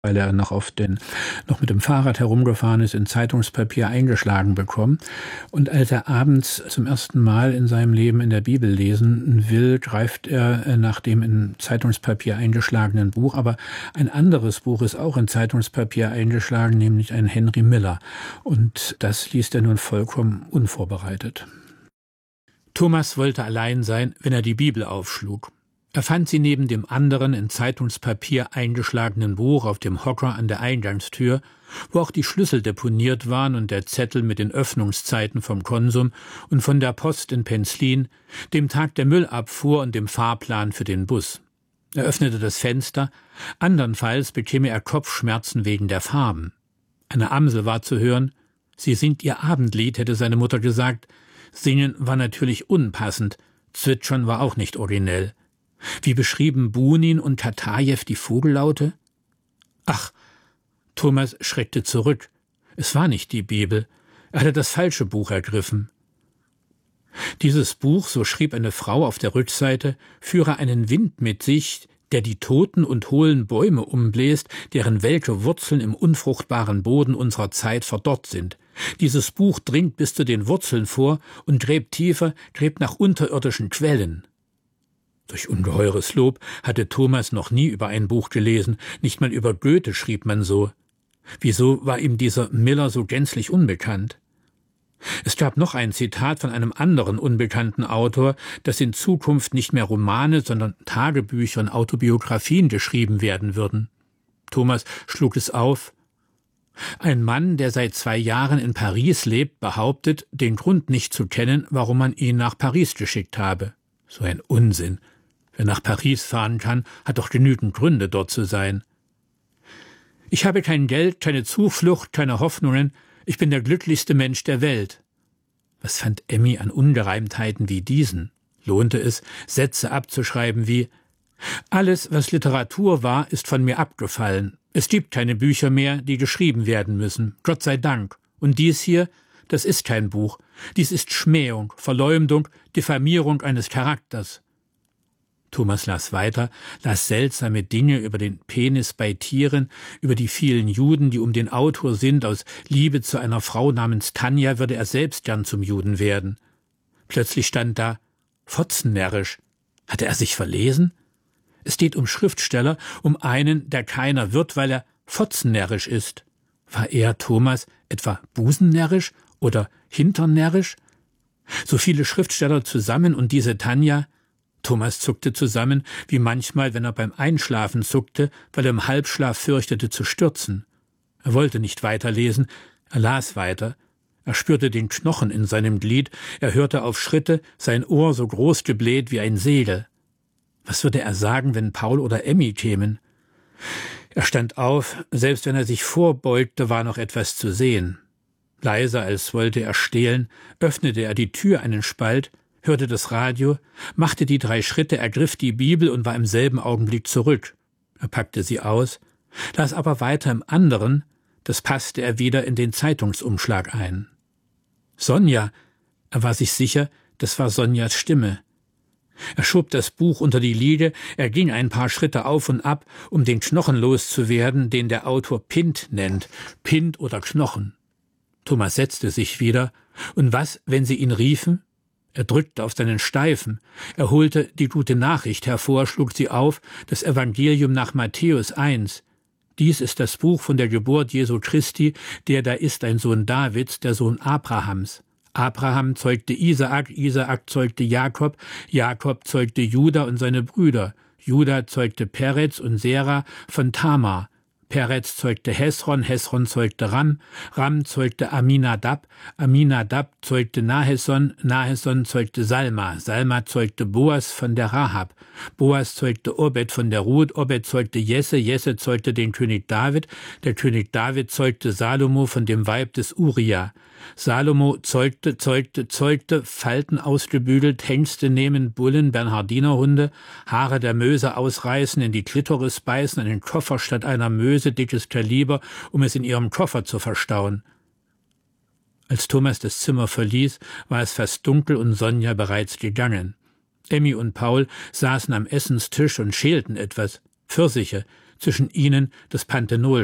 weil er noch mit dem Fahrrad herumgefahren ist, in Zeitungspapier eingeschlagen bekommen. Und als er abends zum ersten Mal in seinem Leben in der Bibel lesen will, greift er nach dem in Zeitungspapier eingeschlagenen Buch. Aber ein anderes Buch ist auch in Zeitungspapier eingeschlagen, nämlich ein Henry Miller. Und das liest er nun vollkommen unvorbereitet. Thomas wollte allein sein, wenn er die Bibel aufschlug. Er fand sie neben dem anderen in Zeitungspapier eingeschlagenen Buch auf dem Hocker an der Eingangstür, wo auch die Schlüssel deponiert waren und der Zettel mit den Öffnungszeiten vom Konsum und von der Post in Penzlin, dem Tag der Müllabfuhr und dem Fahrplan für den Bus. Er öffnete das Fenster, andernfalls bekäme er Kopfschmerzen wegen der Farben. Eine Amsel war zu hören. »Sie singt ihr Abendlied«, hätte seine Mutter gesagt. Singen war natürlich unpassend, Zwitschern war auch nicht originell. Wie beschrieben Bunin und Tatajew die Vogellaute? Ach, Thomas schreckte zurück. Es war nicht die Bibel. Er hatte das falsche Buch ergriffen. Dieses Buch, so schrieb eine Frau auf der Rückseite, führe einen Wind mit sich, der die toten und hohlen Bäume umbläst, deren welke Wurzeln im unfruchtbaren Boden unserer Zeit verdorrt sind. Dieses Buch dringt bis zu den Wurzeln vor und gräbt tiefer, gräbt nach unterirdischen Quellen. Durch ungeheures Lob hatte Thomas noch nie über ein Buch gelesen, nicht mal über Goethe schrieb man so. Wieso war ihm dieser Miller so gänzlich unbekannt? Es gab noch ein Zitat von einem anderen unbekannten Autor, dass in Zukunft nicht mehr Romane, sondern Tagebücher und Autobiografien geschrieben werden würden. Thomas schlug es auf. Ein Mann, der seit 2 Jahren in Paris lebt, behauptet, den Grund nicht zu kennen, warum man ihn nach Paris geschickt habe. So ein Unsinn. Wer nach Paris fahren kann, hat doch genügend Gründe, dort zu sein. Ich habe kein Geld, keine Zuflucht, keine Hoffnungen. Ich bin der glücklichste Mensch der Welt. Was fand Emmy an Ungereimtheiten wie diesen? Lohnte es, Sätze abzuschreiben wie: Alles, was Literatur war, ist von mir abgefallen. Es gibt keine Bücher mehr, die geschrieben werden müssen. Gott sei Dank. Und dies hier, das ist kein Buch. Dies ist Schmähung, Verleumdung, Diffamierung eines Charakters. Thomas las weiter, las seltsame Dinge über den Penis bei Tieren, über die vielen Juden, die um den Autor sind. Aus Liebe zu einer Frau namens Tanja würde er selbst gern zum Juden werden. Plötzlich stand da: Fotzennärrisch. Hatte er sich verlesen? Es geht um Schriftsteller, um einen, der keiner wird, weil er fotzennärrisch ist. War er, Thomas, etwa busennärrisch oder hinternärrisch? So viele Schriftsteller zusammen und diese Tanja? Thomas zuckte zusammen, wie manchmal, wenn er beim Einschlafen zuckte, weil er im Halbschlaf fürchtete zu stürzen. Er wollte nicht weiterlesen, er las weiter. Er spürte den Knochen in seinem Glied, er hörte auf Schritte, sein Ohr so groß gebläht wie ein Segel. Was würde er sagen, wenn Paul oder Emmy kämen? Er stand auf, selbst wenn er sich vorbeugte, war noch etwas zu sehen. Leise, als wollte er stehlen, öffnete er die Tür einen Spalt, hörte das Radio, machte die 3 Schritte, ergriff die Bibel und war im selben Augenblick zurück. Er packte sie aus, las aber weiter im anderen, das passte er wieder in den Zeitungsumschlag ein. Sonja, er war sich sicher, das war Sonjas Stimme. Er schob das Buch unter die Liege, er ging ein paar Schritte auf und ab, um den Knochen loszuwerden, den der Autor Pint nennt, Pint oder Knochen. Thomas setzte sich wieder, und was, wenn sie ihn riefen? Er drückte auf seinen Steifen. Er holte die gute Nachricht hervor, schlug sie auf, das Evangelium nach Matthäus 1. Dies ist das Buch von der Geburt Jesu Christi, der da ist ein Sohn Davids, der Sohn Abrahams. Abraham zeugte Isaak, Isaak zeugte Jakob, Jakob zeugte Juda und seine Brüder. Juda zeugte Perez und Serah von Tamar. Perez zeugte Hesron, Hesron zeugte Ram, Ram zeugte Aminadab, Aminadab zeugte Naheson, Naheson zeugte Salma, Salma zeugte Boas von der Rahab, Boas zeugte Obed von der Ruth, Obed zeugte Jesse, Jesse zeugte den König David, der König David zeugte Salomo von dem Weib des Uria. Salomo zeugte, Falten ausgebügelt, Hengste nehmen, Bullen, Bernhardinerhunde, Haare der Möse ausreißen, in die Klitoris beißen, einen Koffer statt einer Möse, dickes Kaliber, um es in ihrem Koffer zu verstauen. Als Thomas das Zimmer verließ, war es fast dunkel und Sonja bereits gegangen. Emmy und Paul saßen am Essenstisch und schälten etwas. Pfirsiche, zwischen ihnen das Panthenol